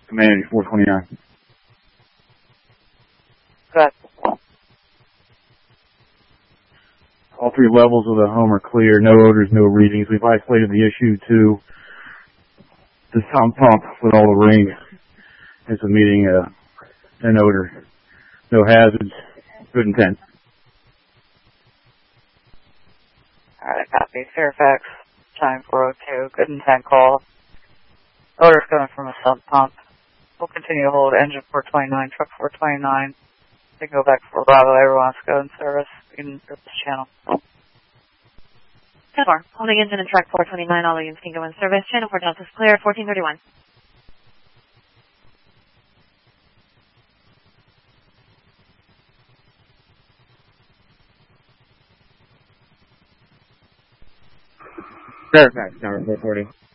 Command 429. Good. All three levels of the home are clear. No odors, no readings. We've isolated the issue to the sump pump with all the rings. It's emitting an odor. No hazards. Good intent. Alright, copy. Fairfax, time 402. Good intent call. Odor's coming from a sump pump. We'll continue to hold engine 429, truck 429. They go back for Bravo. Everyone wants to go in service. You can group this channel. 10-4. Holding engine and truck 429. All units can go in service. Channel 4 Delta is clear. 1431. Fairfax, tower 440.